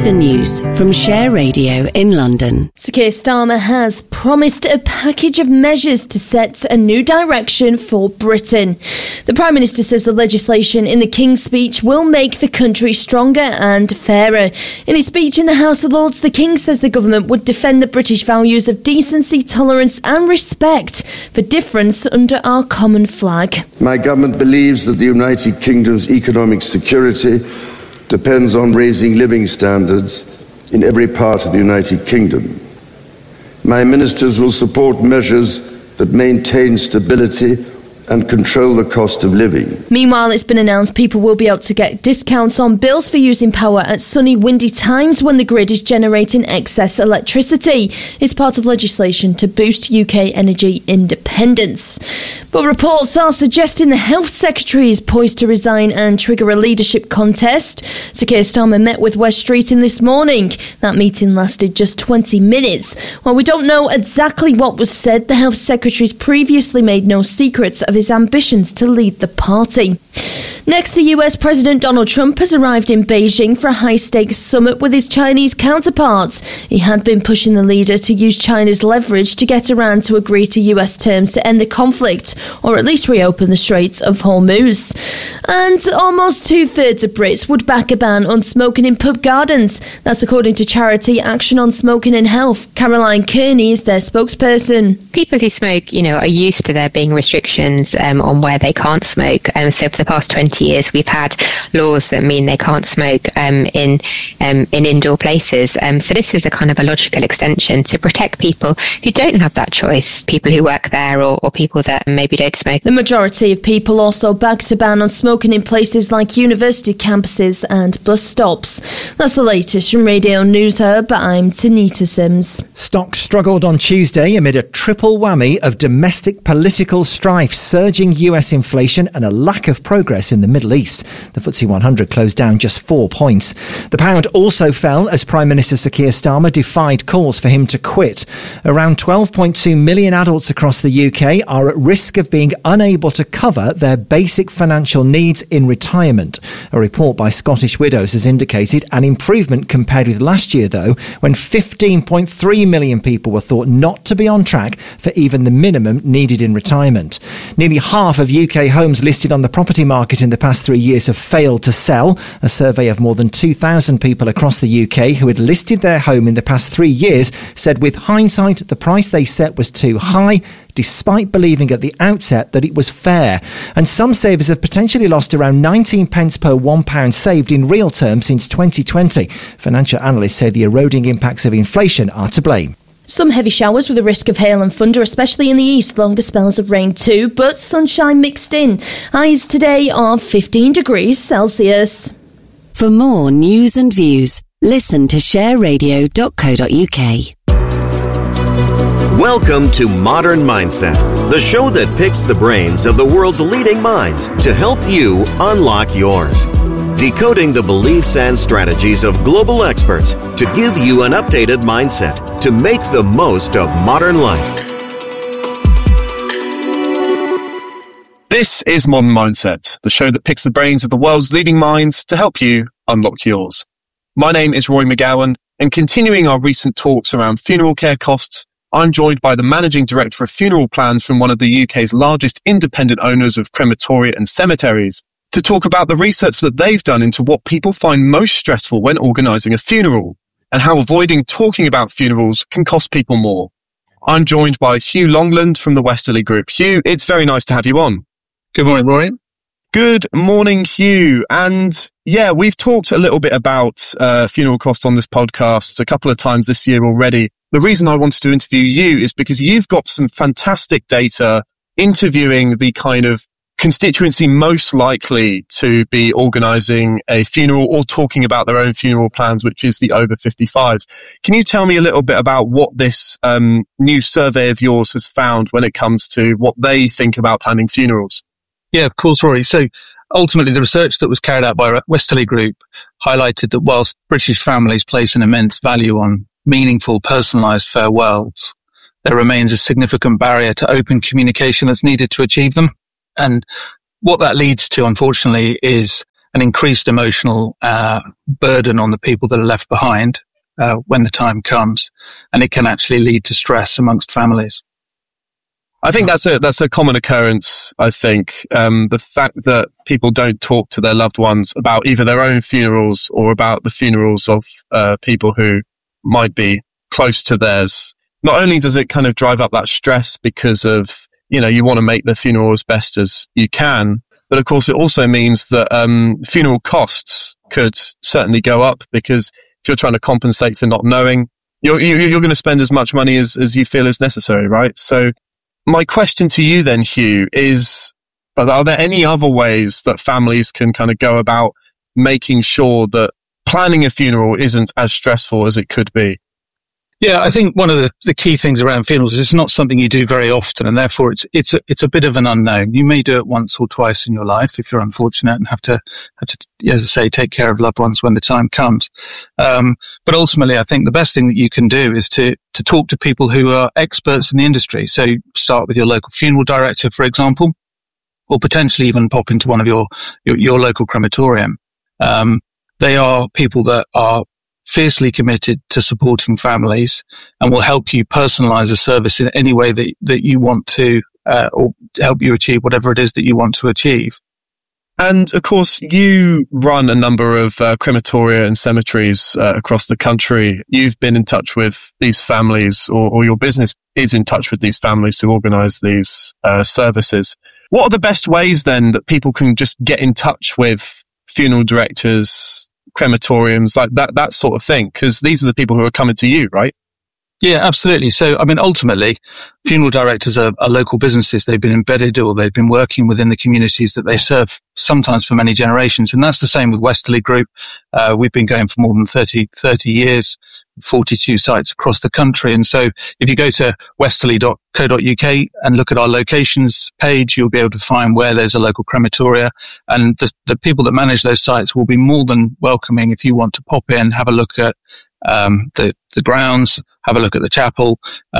the news from Share Radio in London. Sir Keir Starmer has promised a package of measures to set a new direction for Britain. The Prime Minister says the legislation in the King's Speech will make the country stronger and fairer. In his speech in the House of Lords, the King says the government would defend the British values of decency, tolerance and respect for difference under our common flag. My government believes that the United Kingdom's economic security depends on raising living standards in every part of the United Kingdom. My ministers will support measures that maintain stability and control the cost of living. Meanwhile, it's been announced people will be able to get discounts on bills for using power at sunny, windy times when the grid is generating excess electricity. It's part of legislation to boost UK energy independence. But reports are suggesting the Health Secretary is poised to resign and trigger a leadership contest. Sir Keir Starmer met with Wes Streeting this morning. That meeting lasted just 20 minutes. While we don't know exactly what was said, the Health Secretary's previously made no secrets of his ambitions to lead the party. Next, the US President Donald Trump has arrived in Beijing for a high-stakes summit with his Chinese counterparts. He had been pushing the leader to use China's leverage to get Iran to agree to US terms to end the conflict, or at least reopen the Straits of Hormuz. And almost two-thirds of Brits would back a ban on smoking in pub gardens. That's according to charity Action on Smoking and Health. Caroline Kearney is their spokesperson. People who smoke, are used to there being restrictions on where they can't smoke. So for the past 20 years, we've had laws that mean they can't smoke in indoor places. So this is a kind of a logical extension to protect people who don't have that choice, people who work there or people that maybe don't smoke. The majority of people also backed a ban on smoking in places like university campuses and bus stops. That's the latest from Radio News Hub. I'm Tanita Sims. Stocks struggled on Tuesday amid a triple whammy of domestic political strife, surging US inflation and a lack of progress in the Middle East. The FTSE 100 closed down just 4 points. The pound also fell as Prime Minister Sir Keir Starmer defied calls for him to quit. Around 12.2 million adults across the UK are at risk of being unable to cover their basic financial needs in retirement. A report by Scottish Widows has indicated an improvement compared with last year, though, when 15.3 million people were thought not to be on track for even the minimum needed in retirement. Nearly half of UK homes listed on the property market in the past 3 years have failed to sell. A survey of more than 2,000 people across the UK who had listed their home in the past 3 years said with hindsight the price they set was too high, despite believing at the outset that it was fair. And some savers have potentially lost around 19 pence per £1 saved in real terms since 2020. Financial analysts say the eroding impacts of inflation are to blame. Some heavy showers with a risk of hail and thunder, especially in the east. Longer spells of rain too, but sunshine mixed in. Highs today are 15 degrees Celsius. For more news and views, listen to shareradio.co.uk. Welcome to Modern Mindset, the show that picks the brains of the world's leading minds to help you unlock yours. Decoding the beliefs and strategies of global experts to give you an updated mindset to make the most of modern life. This is Modern Mindset, the show that picks the brains of the world's leading minds to help you unlock yours. My name is Roy McGowan, and continuing our recent talks around funeral care costs, I'm joined by the Managing Director of Funeral Plans from one of the UK's largest independent owners of crematoria and cemeteries, to talk about the research that they've done into what people find most stressful when organising a funeral, and how avoiding talking about funerals can cost people more. I'm joined by Hugh Longland from the Westerly Group. Hugh, it's very nice to have you on. Good morning, Rory. Good morning, Hugh. And yeah, we've talked a little bit about funeral costs on this podcast a couple of times this year already. The reason I wanted to interview you is because you've got some fantastic data interviewing the kind of constituency most likely to be organising a funeral or talking about their own funeral plans, which is the over 55s. Can you tell me a little bit about what this new survey of yours has found when it comes to what they think about planning funerals? Yeah, of course, Rory. So ultimately, the research that was carried out by Westerly Group highlighted that whilst British families place an immense value on meaningful, personalised farewells, there remains a significant barrier to open communication that's needed to achieve them. And what that leads to, unfortunately, is an increased emotional burden on the people that are left behind when the time comes, and it can actually lead to stress amongst families. I think that's a common occurrence. I think the fact that people don't talk to their loved ones about either their own funerals or about the funerals of people who might be close to theirs. Not only does it kind of drive up that stress because of, you want to make the funeral as best as you can, but of course it also means that funeral costs could certainly go up, because if you're trying to compensate for not knowing, you're going to spend as much money as you feel is necessary, right? So my question to you then, Hugh, is, are there any other ways that families can kind of go about making sure that planning a funeral isn't as stressful as it could be? Yeah, I think one of the key things around funerals is it's not something you do very often, and therefore it's a bit of an unknown. You may do it once or twice in your life if you're unfortunate and have to, as I say, take care of loved ones when the time comes. But ultimately, I think the best thing that you can do is to talk to people who are experts in the industry. So start with your local funeral director, for example, or potentially even pop into one of your local crematorium. They are people that are fiercely committed to supporting families and will help you personalize a service in any way that you want to, or help you achieve whatever it is that you want to achieve. And of course, you run a number of crematoria and cemeteries across the country. You've been in touch with these families, or your business is in touch with these families to organize these services. What are the best ways then that people can just get in touch with funeral directors, crematoriums, like that sort of thing? Because these are the people who are coming to you, right? Yeah, absolutely. So, I mean, ultimately, funeral directors are local businesses. They've been embedded, or they've been working within the communities that they serve, sometimes for many generations. And that's the same with Westerly Group. We've been going for more than 30 years, 42 sites across the country. And so if you go to westerly.co.uk and look at our locations page, you'll be able to find where there's a local crematoria. And the people that manage those sites will be more than welcoming if you want to pop in, have a look at the grounds, have a look at the chapel,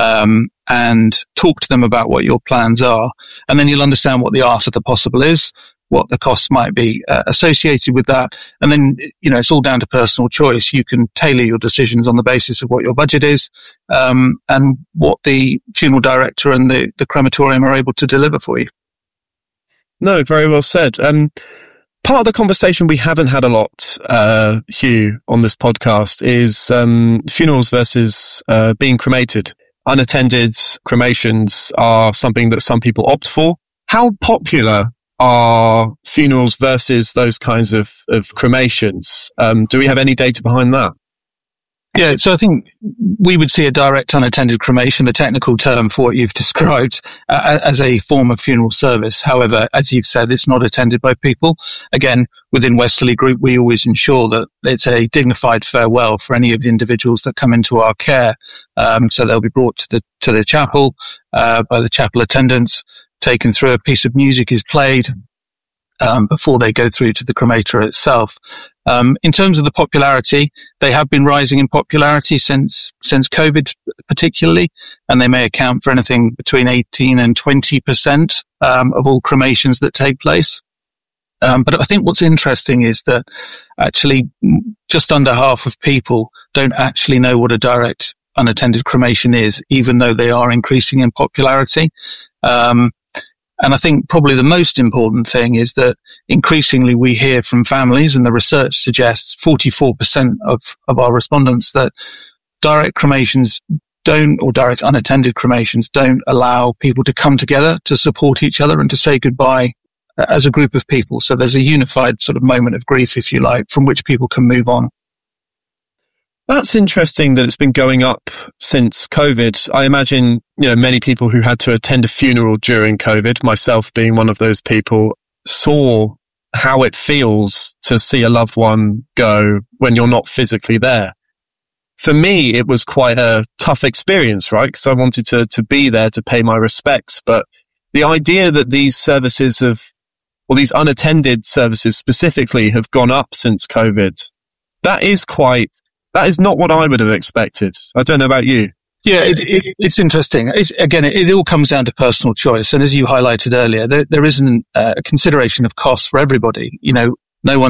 and talk to them about what your plans are. And then you'll understand what the art of the possible is, what the costs might be associated with that. And then, it's all down to personal choice. You can tailor your decisions on the basis of what your budget is, and what the funeral director and the crematorium are able to deliver for you. No, very well said. Part of the conversation we haven't had a lot, Hugh, on this podcast is funerals versus being cremated. Unattended cremations are something that some people opt for. How popular are funerals versus those kinds of cremations? Do we have any data behind that? Yeah, so I think we would see a direct unattended cremation, the technical term for what you've described, as a form of funeral service. However, as you've said, it's not attended by people. Again, within Westerly Group, we always ensure that it's a dignified farewell for any of the individuals that come into our care. So they'll be brought to the chapel by the chapel attendants, taken through, a piece of music is played before they go through to the cremator itself. In terms of the popularity, they have been rising in popularity since COVID particularly, and they may account for anything between 18 and 20% of all cremations that take place. But I think what's interesting is that actually just under half of people don't actually know what a direct unattended cremation is, even though they are increasing in popularity. And I think probably the most important thing is that increasingly we hear from families, and the research suggests 44% of our respondents, that direct cremations or direct unattended cremations don't allow people to come together to support each other and to say goodbye as a group of people. So there's a unified sort of moment of grief, if you like, from which people can move on. That's interesting that it's been going up since COVID. I imagine, many people who had to attend a funeral during COVID, myself being one of those people, saw how it feels to see a loved one go when you're not physically there. For me, it was quite a tough experience, right? Because I wanted to be there to pay my respects. But the idea that these services these unattended services specifically have gone up since COVID, that is not what I would have expected. I don't know about you. Yeah, it's interesting. It all comes down to personal choice. And as you highlighted earlier, there isn't a consideration of cost for everybody. No one